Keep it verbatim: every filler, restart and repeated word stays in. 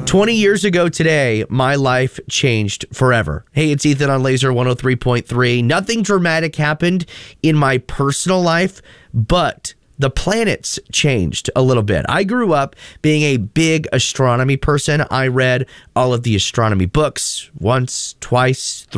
twenty years ago today, my life changed forever. Hey, it's Ethan on Laser one oh three point three. Nothing dramatic happened in my personal life, but the planets changed a little bit. I grew up being a big astronomy person. I read all of the astronomy books once, twice,